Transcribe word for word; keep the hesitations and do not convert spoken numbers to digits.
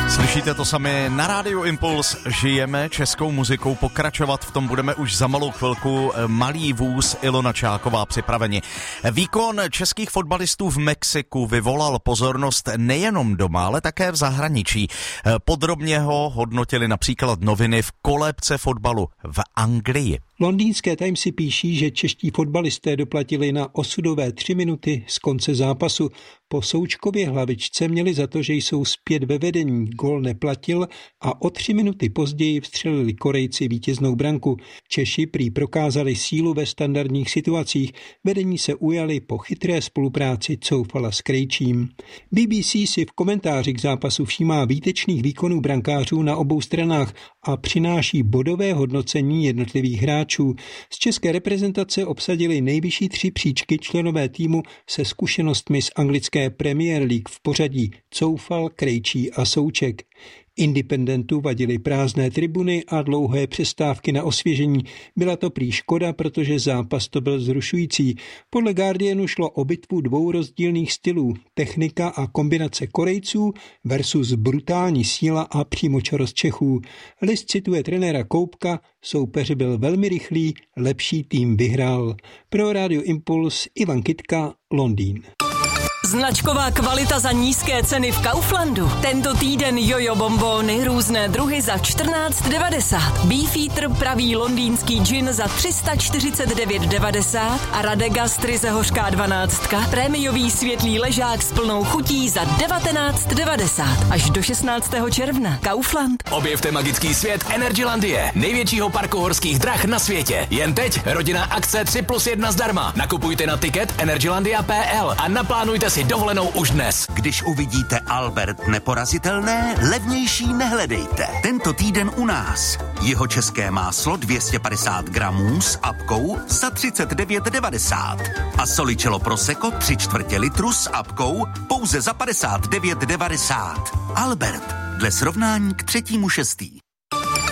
Slyšíte to sami na Rádiu Impuls, žijeme českou muzikou, pokračovat v tom budeme už za malou chvilku. Malý vůz, Ilona Čáková připraveni. Výkon českých fotbalistů v Mexiku vyvolal pozornost nejenom doma, ale také v zahraničí. Podrobně ho hodnotili například noviny v kolébce fotbalu v Anglii. Londýnské Timesy píší, že čeští fotbalisté doplatili na osudové tři minuty z konce zápasu. Po Součkově hlavičce měli za to, že jsou zpět ve vedení, gól neplatil a o tři minuty později vstřelili Korejci vítěznou branku. Češi prý prokázali sílu ve standardních situacích, vedení se ujali po chytré spolupráci Coufala s Krejčím. B B C si v komentáři k zápasu všímá výtečných výkonů brankářů na obou stranách a přináší bodové hodnocení jednotlivých hráčů. Z české reprezentace obsadili nejvyšší tři příčky členové týmu se zkušenostmi z anglické Premier League v pořadí Coufal, Krejčí a Souček. Independentu vadily prázdné tribuny a dlouhé přestávky na osvěžení. Byla to prý škoda, protože zápas to byl zrušující. Podle Guardianu šlo o bitvu dvou rozdílných stylů. Technika a kombinace Korejců versus brutální síla a přímočarost Čechů. List cituje trenéra Koupka, soupeř byl velmi rychlý, lepší tým vyhrál. Pro Rádio Impuls Ivan Kytka, Londýn. Značková kvalita za nízké ceny v Kauflandu. Tento týden jojo bombóny, různé druhy za čtrnáct devadesát. Beefeater pravý londýnský gin za tři sta čtyřicet devět devadesát a Radegast ryze hořká dvanáctka. Prémiový světlý ležák s plnou chutí za devatenáct devadesát. Až do šestnáctého června. Kaufland. Objevte magický svět Energylandie, největšího parku horských drah na světě. Jen teď rodinná akce tři plus jedna zdarma. Nakupujte na tiket energylandia tečka p l a naplánujte si dovolenou už dnes. Když uvidíte Albert neporazitelné, levnější nehledejte. Tento týden u nás. Jihočeské máslo dvě stě padesát gramů s apkou za třicet devět devadesát. A Solicello Prosecco tři čtvrtě litru s apkou pouze za padesát devět devadesát. Albert, dle srovnání k třetímu šestý.